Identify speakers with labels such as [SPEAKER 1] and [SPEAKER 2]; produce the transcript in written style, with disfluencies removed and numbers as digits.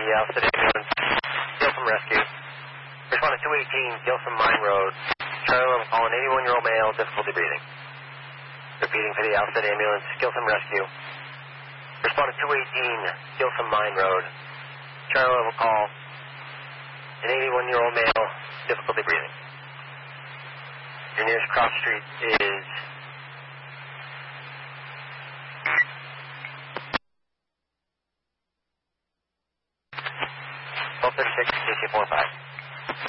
[SPEAKER 1] Alston Ambulance, Gilsum Rescue. Respond to 218 Gilsum Mine Road. Charlie 11 call an 81-year-old male, difficulty breathing. Repeating for the Alston Ambulance, Gilsum Rescue. Respond to 218 Gilsum Mine Road. Charlie 11 call an 81-year-old male, difficulty breathing. Your nearest cross street is 1236 KC45.